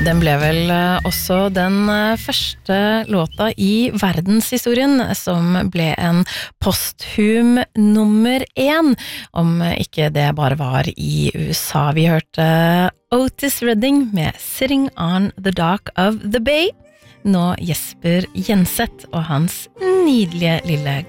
Den ble vel også den første låta i verdenshistorien som ble en posthum nummer 1, om ikke det bare var i USA. Vi hørte Otis Redding med Sitting on the Dock of the Bay. Nå Jesper Jenseth og hans nydelige lille